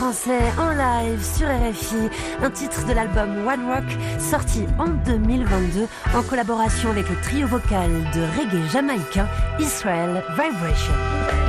français en live sur RFI, un titre de l'album One Rock sorti en 2022 en collaboration avec le trio vocal de reggae jamaïcain Israel Vibration.